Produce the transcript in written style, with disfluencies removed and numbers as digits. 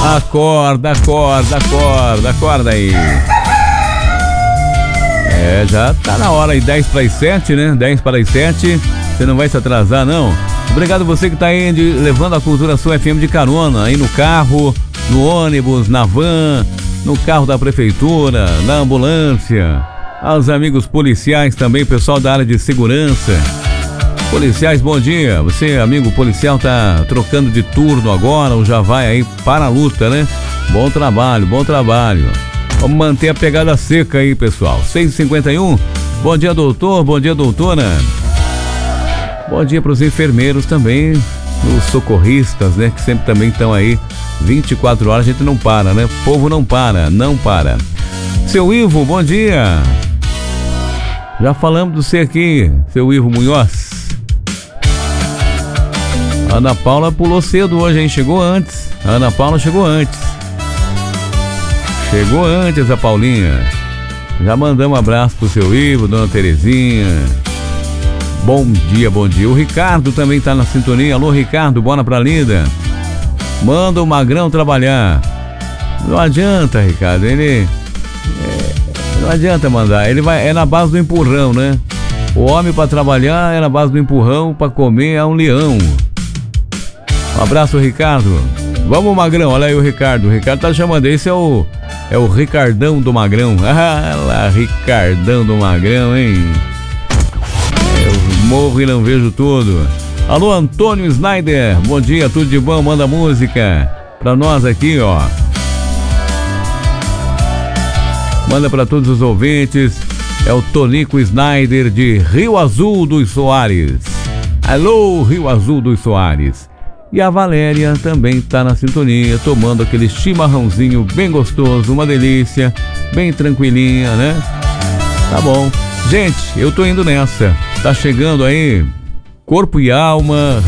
Acorda aí. Já tá na hora aí, 10 para as 7, né? 10 para as 7. Você não vai se atrasar, não. Obrigado você que tá aí levando a Cultura Sul FM de carona, aí no carro, no ônibus, na van, no carro da prefeitura, na ambulância. Aos amigos policiais também, pessoal da área de segurança. Policiais, bom dia. Você, amigo policial, tá trocando de turno agora ou já vai aí para a luta, né? Bom trabalho. Vamos manter a pegada seca aí, pessoal. 6h51. Bom dia, doutor. Bom dia, doutora. Bom dia para os enfermeiros também, os socorristas, né? Que sempre também estão aí 24 horas, a gente não para, né? O povo não para. Seu Ivo, bom dia. Já falamos do você aqui, seu Ivo Munhoz. Ana Paula pulou cedo hoje, hein? Chegou antes. Ana Paula chegou antes. A Paulinha. Já mandamos um abraço pro seu Ivo, dona Terezinha. Bom dia. O Ricardo também tá na sintonia. Alô, Ricardo, bora pra lida. Manda o Magrão trabalhar. Não adianta, Ricardo, não adianta mandar. Ele vai, é na base do empurrão, né? O homem pra trabalhar é na base do empurrão, pra comer é um leão. Um abraço, Ricardo. Vamos, Magrão, olha aí o Ricardo. O Ricardo tá chamando, esse é o Ricardão do Magrão. Ah lá, Ricardão do Magrão, hein? Eu morro e não vejo tudo. Alô, Antônio Snyder, bom dia, tudo de bom? Manda música pra nós aqui, ó. Manda pra todos os ouvintes. É o Tonico Snyder de Rio Azul dos Soares. Alô, Rio Azul dos Soares. E a Valéria também tá na sintonia, tomando aquele chimarrãozinho bem gostoso, uma delícia, bem tranquilinha, né? Tá bom. Gente, eu tô indo nessa. Tá chegando aí Corpo e Alma,